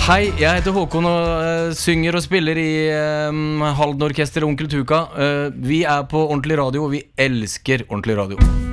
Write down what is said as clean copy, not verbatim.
Hei, jeg heter Håkon og synger og spiller i Halden Orkester Onkel Tuka. Vi på Ordentlig Radio, og vi elsker Ordentlig Radio.